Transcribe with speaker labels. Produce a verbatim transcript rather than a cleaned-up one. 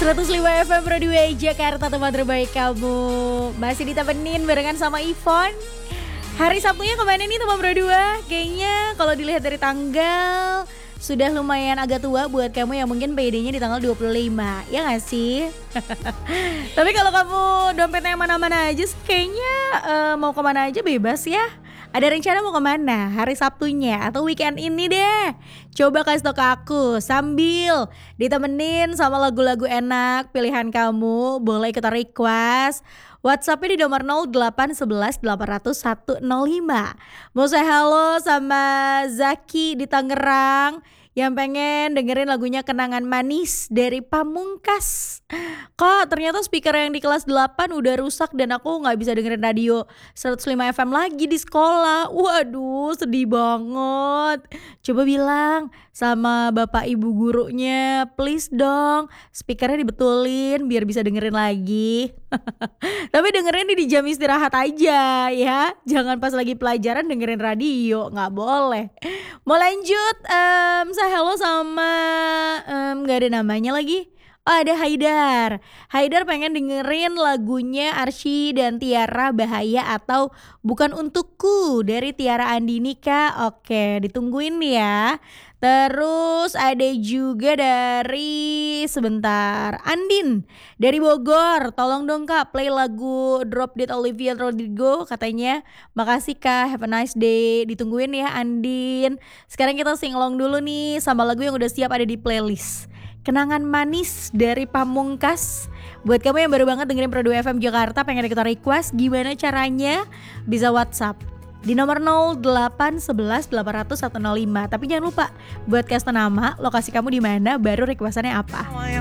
Speaker 1: seratus lima F M Broadway Jakarta, tempat terbaik kamu. Masih ditemenin barengan sama Ivon. Hari Sabtunya kemana nih teman Broadway? Kayaknya kalau dilihat dari tanggal sudah lumayan agak tua buat kamu yang mungkin P D-nya di tanggal dua puluh lima. Ya gak sih? Tapi kalau kamu dompetnya mana-mana aja, kayaknya uh, mau kemana aja bebas ya. Ada rencana mau kemana hari Sabtunya atau weekend ini deh? Coba kasih tau ke aku sambil ditemenin sama lagu-lagu enak pilihan kamu. Boleh ikutan request WhatsApp-nya di nomor nol delapan satu satu delapan nol nol satu nol lima. Mau saya halo sama Zaki di Tangerang yang pengen dengerin lagunya Kenangan Manis dari Pamungkas. Kak, ternyata speaker yang di kelas delapan udah rusak dan aku gak bisa dengerin radio seratus lima F M lagi di sekolah. Waduh, sedih banget. Coba bilang sama bapak ibu gurunya, please dong speakernya dibetulin biar bisa dengerin lagi. Tapi dengerin di jam istirahat aja ya. Jangan pas lagi pelajaran dengerin radio, gak boleh. Mau lanjut, um, saya halo sama um, gak ada namanya lagi. Oh, ada Haidar. Haidar pengen dengerin lagunya Arsy dan Tiara, Bahaya atau Bukan Untukku dari Tiara Andini Kak. Oke, ditungguin ya. Terus ada juga dari sebentar Andin dari Bogor. Tolong dong Kak play lagu Drop Dead Olivia Rodrigo katanya. Makasih Kak, have a nice day. Ditungguin ya Andin. Sekarang kita singlong dulu nih sama lagu yang udah siap ada di playlist. Kenangan Manis dari Pamungkas. Buat kamu yang baru banget dengerin Pro dua F M Jakarta pengen kita request, gimana caranya? Bisa WhatsApp di nomor nol delapan satu satu delapan nol nol satu nol lima. Tapi jangan lupa buat kasih nama, lokasi kamu di mana, baru requestannya apa.